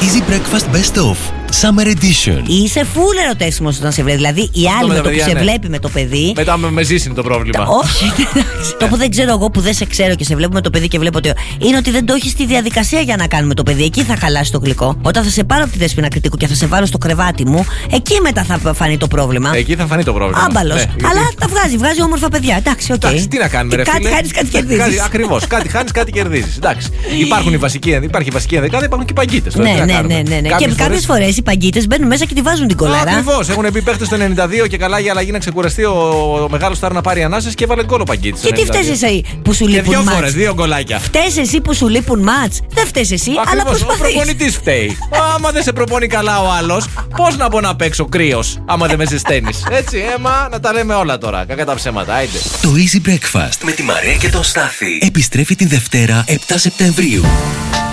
Easy Breakfast Best Of Summer Edition. Είσαι full ερωτεύσιμος όταν σε βλέπει. Δηλαδή η άλλη με το που σε βλέπει με το παιδί. Μετά με ζήσει είναι το πρόβλημα. Όχι, το που δεν ξέρω εγώ, που δεν σε ξέρω και σε βλέπω με το παιδί και βλέπω ότι είναι ότι δεν το έχει στη διαδικασία για να κάνουμε το παιδί. Εκεί θα χαλάσει το γλυκό. Όταν θα σε πάρω από τη Δέσποινα Κριτικού και θα σε βάλω στο κρεβάτι μου, εκεί μετά θα φανεί το πρόβλημα. Εκεί θα φανεί το πρόβλημα. Άμπαλος. Ναι, αλλά τα βγάζει όμορφα παιδιά. Εντάξει, οκ. Εντάξει, τι να κάνουμε, ρε φίλε. Κάτι χάνει, κάτι κερδίζει. Ακριβώς. Κάτι χάνει, κάτι κερδίζει. Εντάξει. Υπάρχει η βασική ενδεκάδα, υπάρχουν και οι παγκίτες. Ναι. Και κάποιες φορές οι παγκίτες μπαίνουν μέσα και τη βάζουν την κολάρα. Ακριβώς. Έχουν μπει παίχτες το 92 και καλά για αλλαγή να ξεκουραστεί ο μεγάλος Στάρ να πάρει ανάσες και έβαλε γκολ ο Παγκίτης. Και τι φταίς εσύ που σου λείπουν μάτς? Και 2 φορές, 2 γκολάκια. Φταίς εσύ που σου λείπουν μάτς? Δεν φταίς εσύ, αλλά προσπαθείς. Ο προπονητής φταίει. Άμα δεν σε προπονεί καλά ο άλλος, πώς να μπω να παίξω κρύος, άμα δεν με ζεσταίνεις. Έτσι, να τα λέμε όλα τώρα. Κακά τα ψέματα, άιντε. Το Easy Breakfast με τη Μαρία και τον Στάθη επιστρέφει την Δευτέρα 7 Σεπτεμβρίου.